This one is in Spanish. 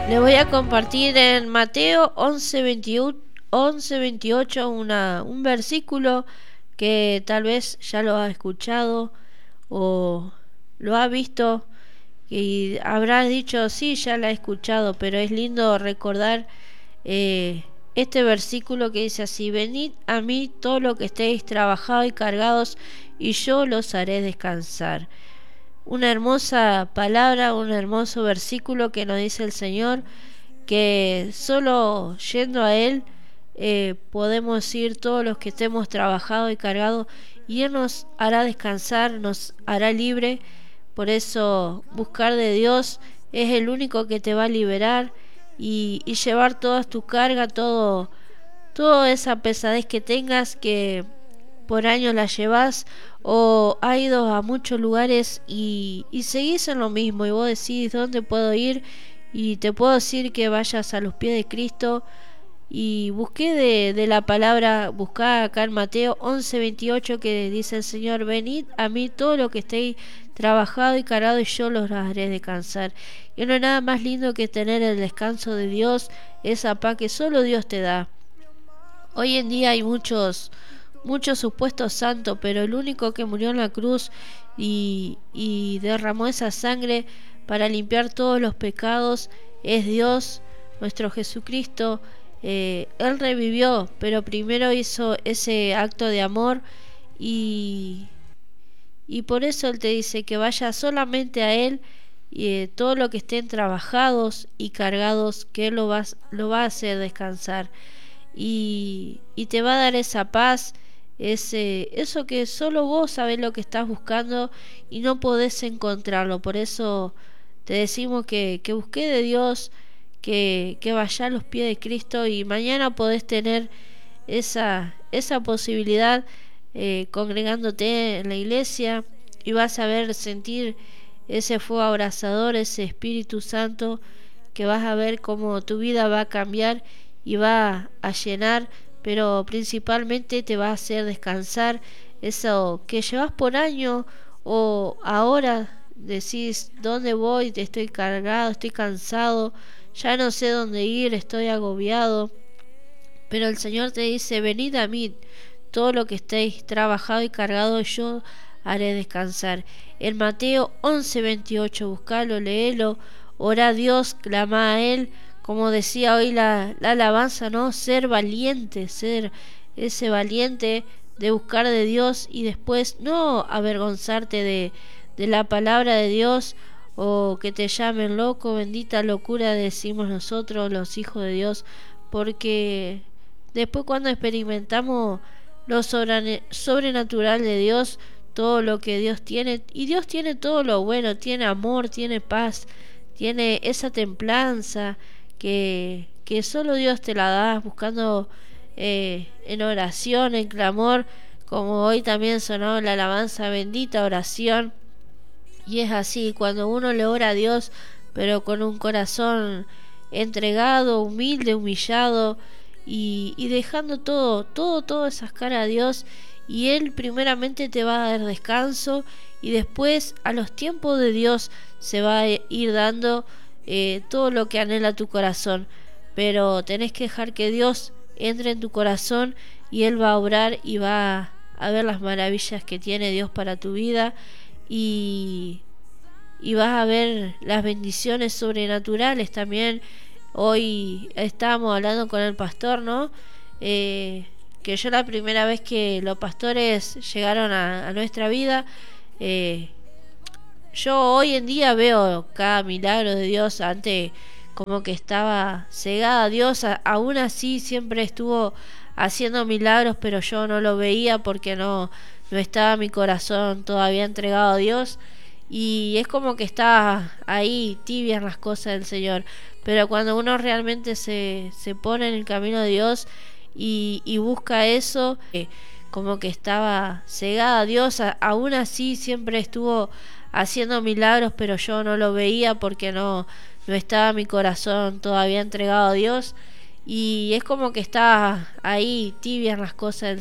Le voy a compartir en Mateo 11:28 un versículo que tal vez ya lo ha escuchado o lo ha visto y habrá dicho, sí, ya la he escuchado, pero es lindo recordar este versículo que dice así: venid a mí todo lo que estéis trabajados y cargados, y yo los haré descansar. Una hermosa palabra, un hermoso versículo que nos dice el Señor, que solo yendo a Él podemos ir todos los que estemos trabajados y cargados, y Él nos hará descansar, nos hará libre. Por eso buscar de Dios es el único que te va a liberar y llevar toda tu carga, toda esa pesadez que tengas, que por años la llevas o has ido a muchos lugares y seguís en lo mismo y vos decís dónde puedo ir, y te puedo decir que vayas a los pies de Cristo y busqué de la palabra, buscá acá en Mateo 11:28 que dice el Señor: venid a mí todo lo que estéis trabajado y cargado, y yo los haré descansar. Y no hay nada más lindo que tener el descanso de Dios, esa paz que solo Dios te da. Hoy en día hay muchos supuestos santos, pero el único que murió en la cruz y derramó esa sangre para limpiar todos los pecados es Dios, nuestro Jesucristo. Él revivió, pero primero hizo ese acto de amor y, y por eso Él te dice que vaya solamente a Él, y todo lo que estén trabajados y cargados, que Él lo va a hacer descansar y te va a dar esa paz, eso que solo vos sabés lo que estás buscando y no podés encontrarlo. Por eso te decimos que busqué de Dios, que vaya a los pies de Cristo, y mañana podés tener esa posibilidad congregándote en la iglesia, y vas a ver, sentir ese fuego abrasador, ese Espíritu Santo, que vas a ver cómo tu vida va a cambiar y va a llenar, pero principalmente te va a hacer descansar. Eso que llevas por año o ahora decís: ¿dónde voy? Estoy cargado, estoy cansado, ya no sé dónde ir, estoy agobiado. Pero el Señor te dice: venid a mí todo lo que estéis trabajado y cargado, yo haré descansar. En Mateo 11:28, buscalo, léelo, ora a Dios, clama a Él, como decía hoy la alabanza, ¿no? Ser valiente, ser ese valiente de buscar de Dios, y después no avergonzarte de la palabra de Dios, o que te llamen loco. Bendita locura decimos nosotros los hijos de Dios, porque después cuando experimentamos lo sobrenatural de Dios, todo lo que Dios tiene, y Dios tiene todo lo bueno, tiene amor, tiene paz, tiene esa templanza que solo Dios te la da, buscando en oración, en clamor, como hoy también sonó la alabanza, bendita oración. Y es así, cuando uno le ora a Dios, pero con un corazón entregado, humilde, humillado, y dejando todas esas caras a Dios, y Él primeramente te va a dar descanso, y después a los tiempos de Dios se va a ir dando todo lo que anhela tu corazón. Pero tenés que dejar que Dios entre en tu corazón, y Él va a obrar y va a ver las maravillas que tiene Dios para tu vida, y, y vas a ver las bendiciones sobrenaturales también. Hoy estábamos hablando con el pastor, ¿no? Que yo la primera vez que los pastores llegaron a nuestra vida, eh, yo hoy en día veo cada milagro de Dios. Antes como que estaba cegada a Dios, aún así siempre estuvo haciendo milagros, pero yo no lo veía porque no estaba mi corazón todavía entregado a Dios, y es como que está ahí tibias las cosas del Señor. Pero cuando uno realmente se pone en el camino de Dios y busca eso, como que estaba cegada a Dios, aún así siempre estuvo haciendo milagros, pero yo no lo veía porque no estaba mi corazón todavía entregado a Dios, y es como que está ahí tibias las cosas del